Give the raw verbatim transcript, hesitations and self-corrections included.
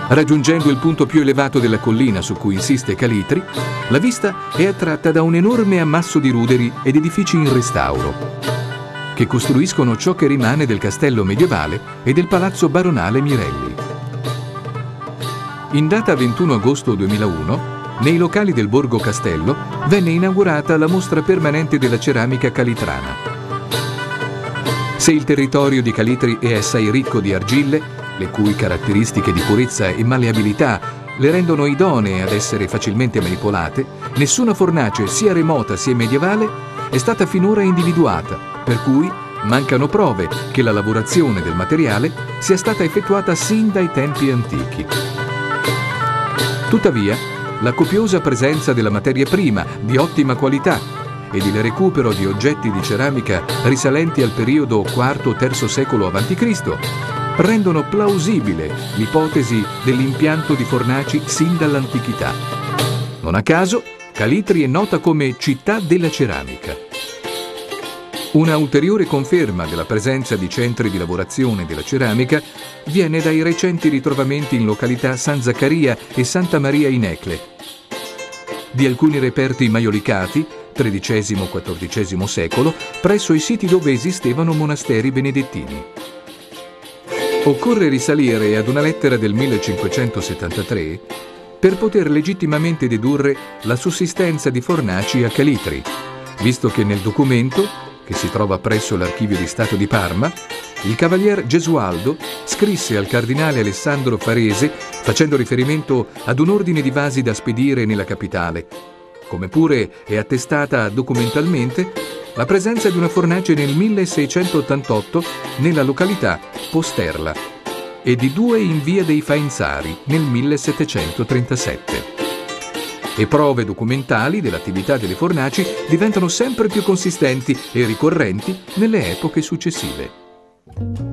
Raggiungendo il punto più elevato della collina su cui insiste Calitri, la vista è attratta da un enorme ammasso di ruderi ed edifici in restauro, che costruiscono ciò che rimane del castello medievale e del palazzo baronale Mirelli. In data ventuno agosto duemilauno, nei locali del Borgo Castello venne inaugurata la mostra permanente della ceramica calitrana. Se il territorio di Calitri è assai ricco di argille, le cui caratteristiche di purezza e malleabilità le rendono idonee ad essere facilmente manipolate, nessuna fornace sia remota sia medievale è stata finora individuata, per cui mancano prove che la lavorazione del materiale sia stata effettuata sin dai tempi antichi. Tuttavia, la copiosa presenza della materia prima di ottima qualità ed il recupero di oggetti di ceramica risalenti al periodo quarto terzo secolo avanti Cristo rendono plausibile l'ipotesi dell'impianto di fornaci sin dall'antichità. Non a caso, Calitri è nota come città della ceramica. Una ulteriore conferma della presenza di centri di lavorazione della ceramica viene dai recenti ritrovamenti in località San Zaccaria e Santa Maria in Ecle di alcuni reperti maiolicati tredicesimo quattordicesimo secolo presso i siti dove esistevano monasteri benedettini. Occorre risalire ad una lettera del millecinquecentosettantatré per poter legittimamente dedurre la sussistenza di fornaci a Calitri, visto che nel documento, che si trova presso l'Archivio di Stato di Parma, il cavalier Gesualdo scrisse al cardinale Alessandro Farese facendo riferimento ad un ordine di vasi da spedire nella capitale, come pure è attestata documentalmente la presenza di una fornace nel milleseicentottantotto nella località Posterla e di due in via dei Faenzari nel millesettecentotrentasette. E prove documentali dell'attività delle fornaci diventano sempre più consistenti e ricorrenti nelle epoche successive.